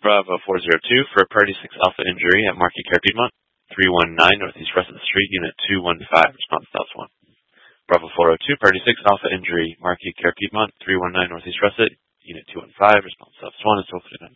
Bravo 402 for a Party 6 Alpha injury at Marquis Care Piedmont, 319 Northeast Russet Street, Unit 215, response South 1. Bravo 402, Party 6 Alpha injury, Marquis Care Piedmont, 319 Northeast Russet, Unit 215, response South 1, and so